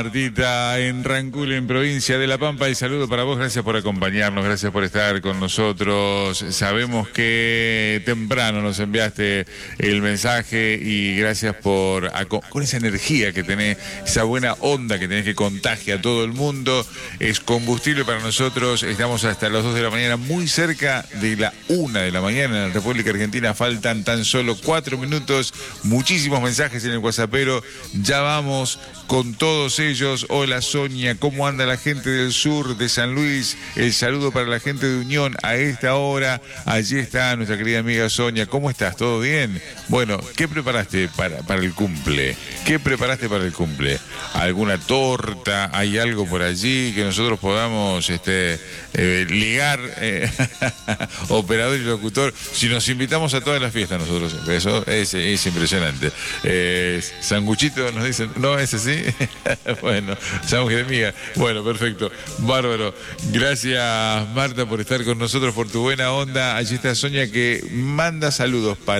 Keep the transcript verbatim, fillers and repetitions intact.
Martita, en Rancul, en provincia de La Pampa, el saludo para vos, gracias por acompañarnos, gracias por estar con nosotros. Sabemos que temprano nos enviaste el mensaje y gracias por, con esa energía que tenés, esa buena onda que tenés que contagia a todo el mundo, es combustible para nosotros. Estamos hasta las dos de la mañana, muy cerca de la una de la mañana en la República Argentina, faltan tan solo cuatro minutos, muchísimos mensajes en el WhatsAppero, ya vamos con todos ellos. Hola Sonia, ¿cómo anda la gente del sur de San Luis? El saludo para la gente de Unión a esta hora. Allí está nuestra querida amiga Sonia. ¿Cómo estás? ¿Todo bien? Bueno, ¿qué preparaste para, para el cumple? ¿Qué preparaste para el cumple? ¿Alguna torta? ¿Hay algo por allí que nosotros podamos este, eh, ligar? Eh, operador y locutor. Si nos invitamos a todas las fiestas nosotros, eso es, es impresionante. Eh, sanguchito nos dicen, ¿no es así? Bueno, sándwich de miga. Bueno, perfecto. Bárbaro. Gracias, Marta, por estar con nosotros, por tu buena onda. Allí está Sonia, que manda saludos para